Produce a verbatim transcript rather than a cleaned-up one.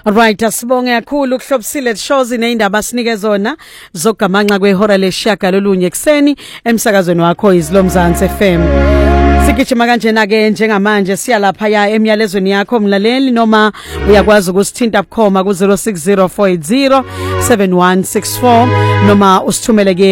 Alright, asibonge kakhulu kuhlobisile shows neindaba sinike zona zogamanxa kwehora lesishagalolunye ekseni emsakazweni wakho izilomzansi F M. Sigijima kanjena ke njengamanje siya lapha ya emyalezweni yakho mlaleli noma uyakwazi ukusithinta bukhoma ku zero six zero four eight zero seven one six four noma usithumele ke